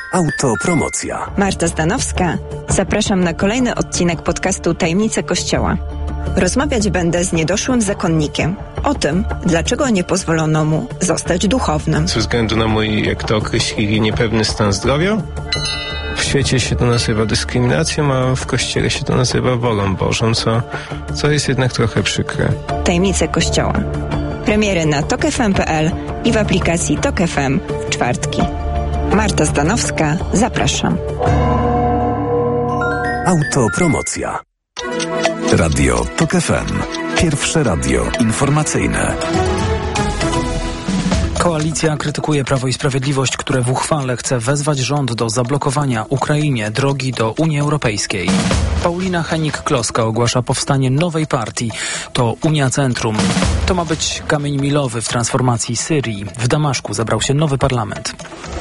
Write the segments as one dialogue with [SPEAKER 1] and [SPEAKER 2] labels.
[SPEAKER 1] Autopromocja.
[SPEAKER 2] Marta Zdanowska. Zapraszam na kolejny odcinek podcastu Tajemnice Kościoła. Rozmawiać będę z niedoszłym zakonnikiem o tym, dlaczego nie pozwolono mu zostać duchownym.
[SPEAKER 3] Ze względu na mój, jak to określili, niepewny stan zdrowia. W świecie się to nazywa dyskryminacją, a w Kościele się to nazywa wolą Bożą, co jest jednak trochę przykre.
[SPEAKER 2] Tajemnice Kościoła. Premiery na tokfm.pl i w aplikacji Tok FM w czwartki. Marta Zdanowska, zapraszam.
[SPEAKER 1] Autopromocja. Radio Tok FM. Pierwsze radio informacyjne.
[SPEAKER 4] Koalicja krytykuje Prawo i Sprawiedliwość, które w uchwale chce wezwać rząd do zablokowania Ukrainie drogi do Unii Europejskiej. Paulina Hennig-Kloska ogłasza powstanie nowej partii. To Unia Centrum. To ma być kamień milowy w transformacji Syrii. W Damaszku zebrał się nowy parlament.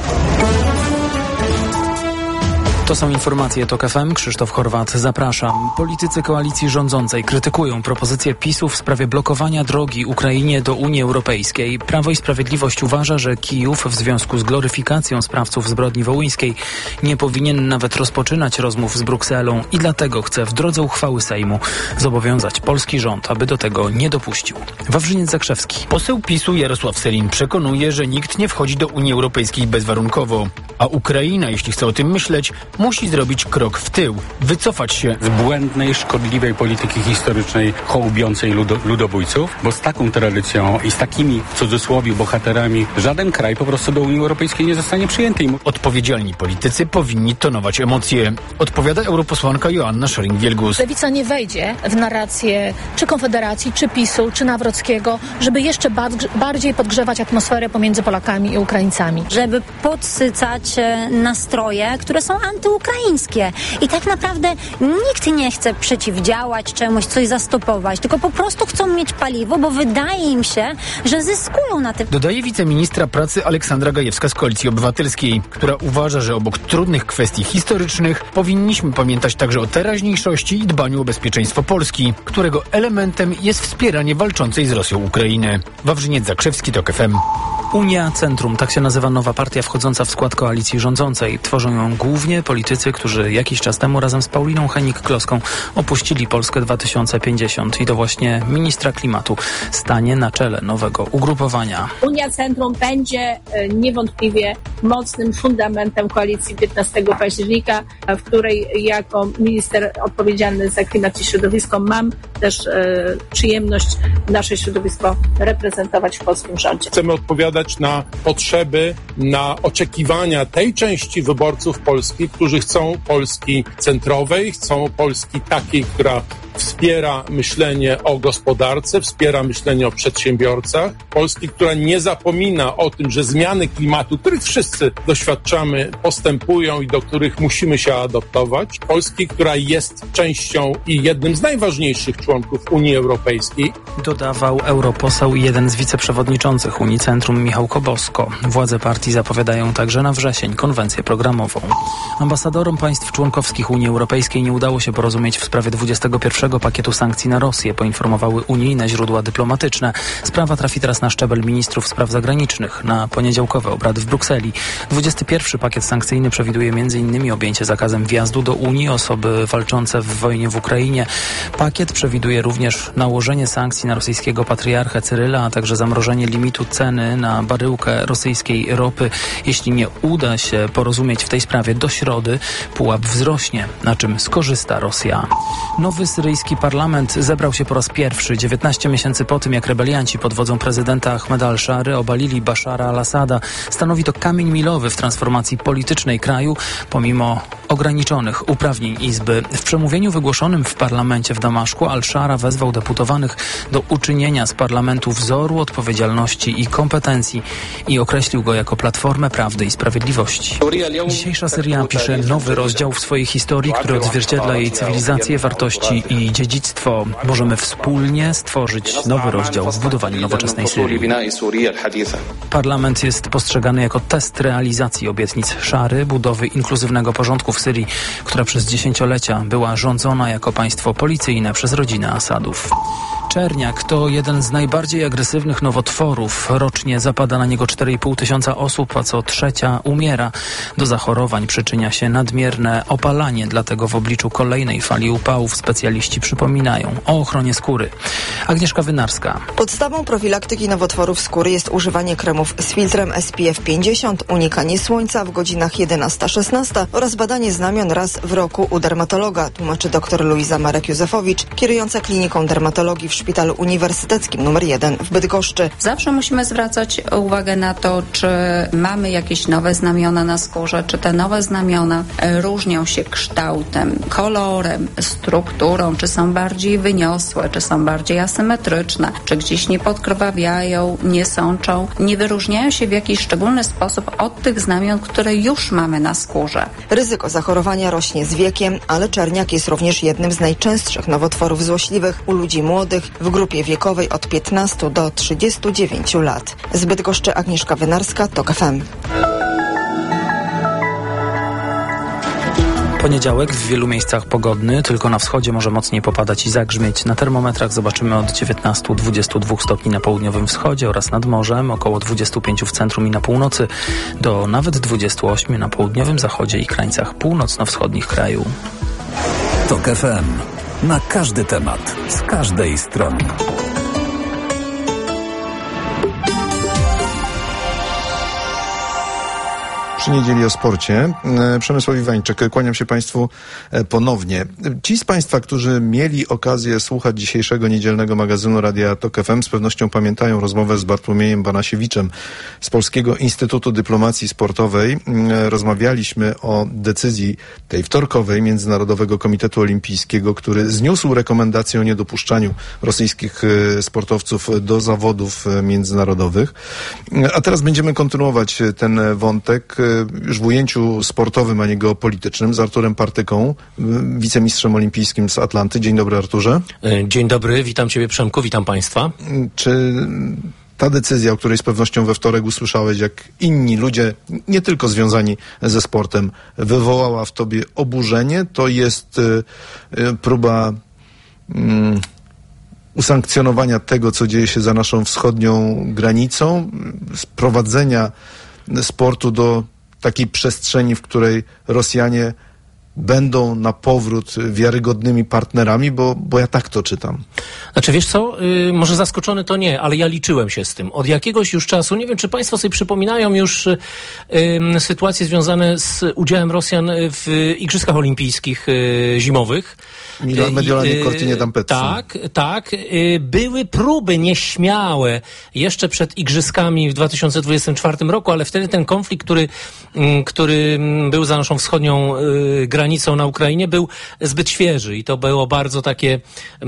[SPEAKER 4] To są informacje Tok FM. Krzysztof Horwat, zapraszam. Politycy koalicji rządzącej krytykują propozycję PiS-u w sprawie blokowania drogi Ukrainie do Unii Europejskiej. Prawo i Sprawiedliwość uważa, że Kijów w związku z gloryfikacją sprawców zbrodni wołyńskiej nie powinien nawet rozpoczynać rozmów z Brukselą i dlatego chce w drodze uchwały Sejmu zobowiązać polski rząd, aby do tego nie dopuścił. Wawrzyniec Zakrzewski.
[SPEAKER 5] Poseł PiS-u Jarosław Sellin przekonuje, że nikt nie wchodzi do Unii Europejskiej bezwarunkowo, a Ukraina, jeśli chce o tym myśleć, musi zrobić krok w tył, wycofać się
[SPEAKER 6] z błędnej, szkodliwej polityki historycznej hołubiącej ludobójców, bo z taką tradycją i z takimi, w cudzysłowie, bohaterami żaden kraj po prostu do Unii Europejskiej nie zostanie przyjęty.
[SPEAKER 5] Odpowiedzialni politycy powinni tonować emocje, odpowiada europosłanka Joanna Scheuring-Wielgus.
[SPEAKER 7] Lewica nie wejdzie w narrację czy Konfederacji, czy PiS-u, czy Nawrockiego, żeby jeszcze bardziej podgrzewać atmosferę pomiędzy Polakami i Ukraińcami.
[SPEAKER 8] Żeby podsycać nastroje, które są antyukraińskie. I tak naprawdę nikt nie chce przeciwdziałać czemuś, coś zastopować, tylko po prostu chcą mieć paliwo, bo wydaje im się, że zyskują na tym.
[SPEAKER 5] Dodaje wiceministra pracy Aleksandra Gajewska z Koalicji Obywatelskiej, która uważa, że obok trudnych kwestii historycznych powinniśmy pamiętać także o teraźniejszości i dbaniu o bezpieczeństwo Polski, którego elementem jest wspieranie walczącej z Rosją Ukrainy. Wawrzyniec Zakrzewski, Tok FM.
[SPEAKER 4] Unia Centrum, tak się nazywa nowa partia wchodząca w skład koalicji rządzącej. Tworzą ją głównie politycy, którzy jakiś czas temu razem z Pauliną Hennig-Kloską opuścili Polskę 2050 i to właśnie ministra klimatu stanie na czele nowego ugrupowania.
[SPEAKER 9] Unia Centrum będzie niewątpliwie mocnym fundamentem koalicji 15 października, w której jako minister odpowiedzialny za klimat i środowisko mam też przyjemność nasze środowisko reprezentować w polskim rządzie.
[SPEAKER 10] Chcemy odpowiadać na potrzeby, na oczekiwania tej części wyborców Polski, którzy chcą Polski centrowej, chcą Polski takiej, która wspiera myślenie o gospodarce, wspiera myślenie o przedsiębiorcach. Polski, która nie zapomina o tym, że zmiany klimatu, których wszyscy doświadczamy, postępują i do których musimy się adaptować. Polski, która jest częścią i jednym z najważniejszych członków Unii Europejskiej.
[SPEAKER 4] Dodawał europoseł i jeden z wiceprzewodniczących Unii Centrum Michał Kobosko. Władze partii zapowiadają także na wrzesień konwencję programową. Ambasadorom państw członkowskich Unii Europejskiej nie udało się porozumieć w sprawie 21 pakietu sankcji na Rosję, poinformowały unijne źródła dyplomatyczne. Sprawa trafi teraz na szczebel ministrów spraw zagranicznych na poniedziałkowe obrady w Brukseli. 21 pakiet sankcyjny przewiduje m.in. objęcie zakazem wjazdu do Unii osoby walczące w wojnie w Ukrainie. Pakiet przewiduje również nałożenie sankcji na rosyjskiego patriarchę Cyryla, a także zamrożenie limitu ceny na baryłkę rosyjskiej ropy. Jeśli nie uda się porozumieć w tej sprawie do środy, pułap wzrośnie, na czym skorzysta Rosja. Nowy syryjski parlament zebrał się po raz pierwszy 19 miesięcy po tym, jak rebelianci pod wodzą prezydenta Ahmeda al-Szary obalili Bashara al-Assada. Stanowi to kamień milowy w transformacji politycznej kraju, pomimo ograniczonych uprawnień Izby. W przemówieniu wygłoszonym w parlamencie w Damaszku al-Szara wezwał deputowanych do uczynienia z parlamentu wzoru odpowiedzialności i kompetencji i określił go jako platformę prawdy i sprawiedliwości. Dzisiejsza Syria pisze nowy rozdział w swojej historii, który odzwierciedla jej cywilizację, wartości i i dziedzictwo. Możemy wspólnie stworzyć nowy rozdział w budowaniu nowoczesnej Syrii. Parlament jest postrzegany jako test realizacji obietnic Szary, budowy inkluzywnego porządku w Syrii, która przez dziesięciolecia była rządzona jako państwo policyjne przez rodzinę Asadów. Czerniak to jeden z najbardziej agresywnych nowotworów. Rocznie zapada na niego 4,5 tysiąca osób, a co trzecia umiera. Do zachorowań przyczynia się nadmierne opalanie, dlatego w obliczu kolejnej fali upałów specjaliści przypominają o ochronie skóry. Agnieszka Wynarska.
[SPEAKER 11] Podstawą profilaktyki nowotworów skóry jest używanie kremów z filtrem SPF 50, unikanie słońca w godzinach 11-16 oraz badanie znamion raz w roku u dermatologa, tłumaczy dr Luiza Marek-Józefowicz, kierująca kliniką dermatologii w Szpitalu Uniwersyteckim nr 1 w Bydgoszczy.
[SPEAKER 12] Zawsze musimy zwracać uwagę na to, czy mamy jakieś nowe znamiona na skórze, czy te nowe znamiona różnią się kształtem, kolorem, strukturą, czy są bardziej wyniosłe, czy są bardziej asymetryczne, czy gdzieś nie podkrwawiają, nie sączą, nie wyróżniają się w jakiś szczególny sposób od tych znamion, które już mamy na skórze.
[SPEAKER 11] Ryzyko zachorowania rośnie z wiekiem, ale czerniak jest również jednym z najczęstszych nowotworów złośliwych u ludzi młodych w grupie wiekowej od 15 do 39 lat. Z Bydgoszczy Agnieszka Wynarska, TOK FM.
[SPEAKER 4] Poniedziałek w wielu miejscach pogodny, tylko na wschodzie może mocniej popadać i zagrzmieć. Na termometrach zobaczymy od 19-22 stopni na południowym wschodzie oraz nad morzem, około 25 w centrum i na północy, do nawet 28 na południowym zachodzie i krańcach północno-wschodnich kraju.
[SPEAKER 1] TOK FM. Na każdy temat, z każdej strony.
[SPEAKER 13] Przy niedzieli o sporcie. Przemysław Iwańczyk, kłaniam się Państwu ponownie. Ci z Państwa, którzy mieli okazję słuchać dzisiejszego niedzielnego magazynu Radia TOK FM, z pewnością pamiętają rozmowę z Bartłomiejem Banasiewiczem z Polskiego Instytutu Dyplomacji Sportowej. Rozmawialiśmy o decyzji tej wtorkowej Międzynarodowego Komitetu Olimpijskiego, który zniósł rekomendację o niedopuszczaniu rosyjskich sportowców do zawodów międzynarodowych. A teraz będziemy kontynuować ten wątek już w ujęciu sportowym, a nie geopolitycznym, z Arturem Partyką, wicemistrzem olimpijskim z Atlanty. Dzień dobry, Arturze.
[SPEAKER 14] Dzień dobry, witam Ciebie, Przemku, witam Państwa.
[SPEAKER 13] Czy ta decyzja, o której z pewnością we wtorek usłyszałeś, jak inni ludzie, nie tylko związani ze sportem, wywołała w Tobie oburzenie, to jest próba usankcjonowania tego, co dzieje się za naszą wschodnią granicą, sprowadzenia sportu do takiej przestrzeni, w której Rosjanie będą na powrót wiarygodnymi partnerami, bo ja tak to czytam.
[SPEAKER 14] Znaczy, wiesz co, może zaskoczony to nie, ale ja liczyłem się z tym. Od jakiegoś już czasu, nie wiem, czy Państwo sobie przypominają już sytuacje związane z udziałem Rosjan w Igrzyskach Olimpijskich zimowych.
[SPEAKER 13] Mediolanie Cortinie d'Ampezzo.
[SPEAKER 14] Tak. Były próby nieśmiałe jeszcze przed Igrzyskami w 2024 roku, ale wtedy ten konflikt, który był za naszą wschodnią granicą na Ukrainie, był zbyt świeży i to było bardzo takie,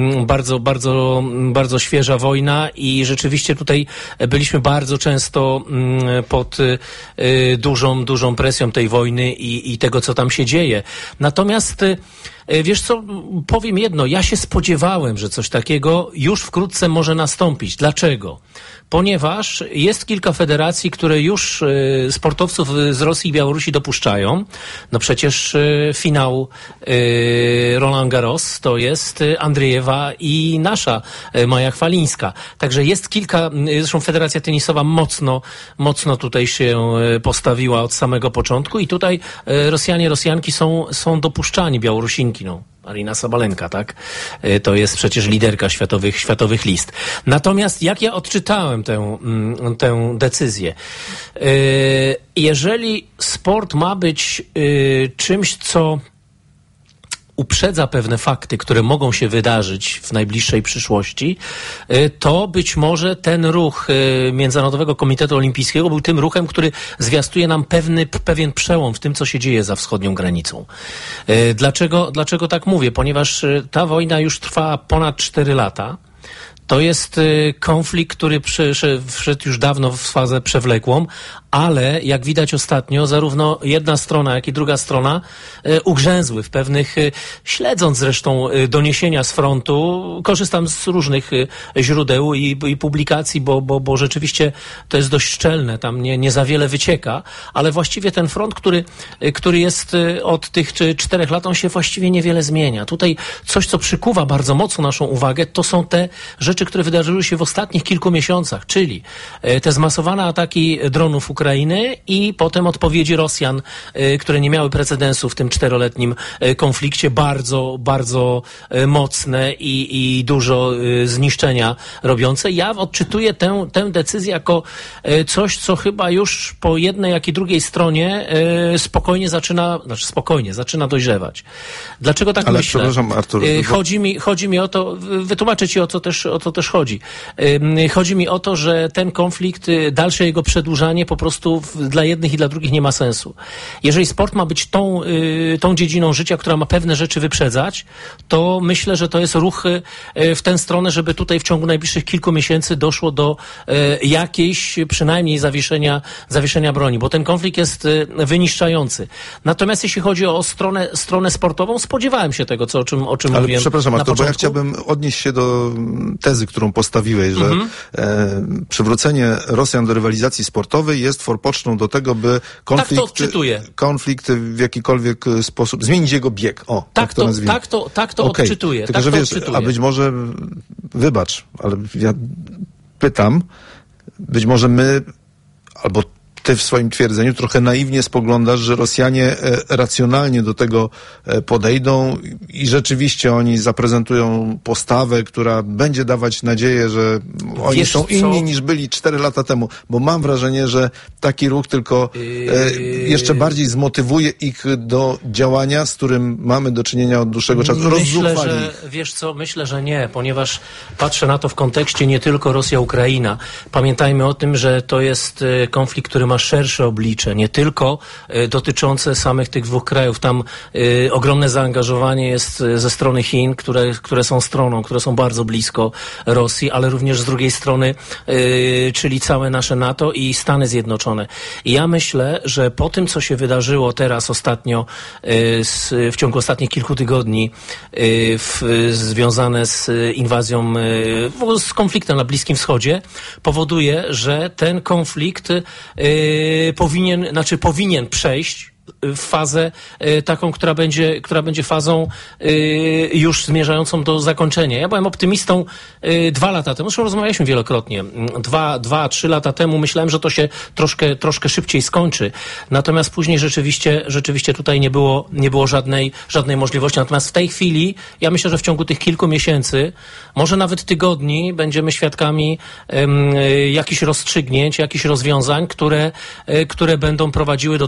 [SPEAKER 14] bardzo świeża wojna i rzeczywiście tutaj byliśmy bardzo często pod dużą presją tej wojny i tego, co tam się dzieje. Natomiast wiesz co, powiem jedno, ja się spodziewałem, że coś takiego już wkrótce może nastąpić. Dlaczego? Ponieważ jest kilka federacji, które już sportowców z Rosji i Białorusi dopuszczają. No przecież finał Roland Garros to jest Andriejewa i nasza Maja Chwalińska. Także jest kilka, zresztą Federacja Tenisowa mocno tutaj się postawiła od samego początku i tutaj Rosjanie, Rosjanki są dopuszczani, Białorusinki, no. Arina Sabalenka, tak? To jest przecież liderka światowych list. Natomiast jak ja odczytałem tę decyzję, jeżeli sport ma być czymś, co uprzedza pewne fakty, które mogą się wydarzyć w najbliższej przyszłości, to być może ten ruch Międzynarodowego Komitetu Olimpijskiego był tym ruchem, który zwiastuje nam pewien przełom w tym, co się dzieje za wschodnią granicą. Dlaczego tak mówię? Ponieważ ta wojna już trwa ponad 4 lata. To jest konflikt, który wszedł już dawno w fazę przewlekłą, ale jak widać ostatnio, zarówno jedna strona, jak i druga strona ugrzęzły w pewnych, śledząc zresztą doniesienia z frontu, korzystam z różnych źródeł i publikacji, bo rzeczywiście to jest dość szczelne, tam nie za wiele wycieka, ale właściwie ten front, który jest od tych 4 lat, on się właściwie niewiele zmienia. Tutaj coś, co przykuwa bardzo mocno naszą uwagę, to są te rzeczy, które wydarzyły się w ostatnich kilku miesiącach, czyli te zmasowane ataki dronów Ukrainy i potem odpowiedzi Rosjan, które nie miały precedensu w tym 4-letnim konflikcie, bardzo, bardzo mocne i dużo zniszczenia robiące. Ja odczytuję tę decyzję jako coś, co chyba już po jednej, jak i drugiej stronie zaczyna dojrzewać. Dlaczego tak
[SPEAKER 13] ale
[SPEAKER 14] myślę?
[SPEAKER 13] Przepraszam, Artur.
[SPEAKER 14] Chodzi mi o to, wytłumaczę ci o co też chodzi. Chodzi mi o to, że ten konflikt, dalsze jego przedłużanie po prostu dla jednych i dla drugich nie ma sensu. Jeżeli sport ma być tą dziedziną życia, która ma pewne rzeczy wyprzedzać, to myślę, że to jest ruch w tę stronę, żeby tutaj w ciągu najbliższych kilku miesięcy doszło do jakiejś przynajmniej zawieszenia broni, bo ten konflikt jest wyniszczający. Natomiast jeśli chodzi o stronę sportową, spodziewałem się tego, o czym
[SPEAKER 13] ale
[SPEAKER 14] mówiłem.
[SPEAKER 13] Przepraszam,
[SPEAKER 14] na
[SPEAKER 13] Artur,
[SPEAKER 14] początku.
[SPEAKER 13] bo ja chciałbym odnieść się do tezy, którą postawiłeś, że przywrócenie Rosjan do rywalizacji sportowej jest forpocztą do tego, by konflikt w jakikolwiek sposób zmienić jego bieg.
[SPEAKER 14] Tak to odczytuję.
[SPEAKER 13] Tylko, że wiesz, a być może, wybacz, ale ja pytam, być może my, albo ty w swoim twierdzeniu trochę naiwnie spoglądasz, że Rosjanie racjonalnie do tego podejdą i rzeczywiście oni zaprezentują postawę, która będzie dawać nadzieję, że oni są inni niż byli 4 lata temu. Bo mam wrażenie, że taki ruch tylko jeszcze bardziej zmotywuje ich do działania, z którym mamy do czynienia od dłuższego czasu.
[SPEAKER 14] Myślę, że nie, ponieważ patrzę na to w kontekście nie tylko Rosja-Ukraina. Pamiętajmy o tym, że to jest konflikt, który ma szersze oblicze, nie tylko dotyczące samych tych 2 krajów. Tam ogromne zaangażowanie jest ze strony Chin, które są bardzo blisko Rosji, ale również z drugiej strony, czyli całe nasze NATO i Stany Zjednoczone. I ja myślę, że po tym, co się wydarzyło teraz ostatnio, w ciągu ostatnich kilku tygodni, związane z inwazją, z konfliktem na Bliskim Wschodzie, powoduje, że ten konflikt powinien przejść w fazę taką, która będzie fazą już zmierzającą do zakończenia. Ja byłem optymistą 2 lata temu, zresztą rozmawialiśmy wielokrotnie. 2-3 lata temu myślałem, że to się troszkę szybciej skończy. Natomiast później rzeczywiście tutaj nie było żadnej możliwości. Natomiast w tej chwili, ja myślę, że w ciągu tych kilku miesięcy, może nawet tygodni, będziemy świadkami jakichś rozstrzygnięć, jakichś rozwiązań, które będą prowadziły do